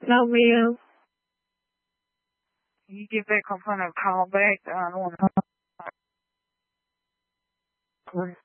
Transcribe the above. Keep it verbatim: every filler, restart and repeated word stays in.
No, ma'am. Can you get back up on a call back? I don't want to.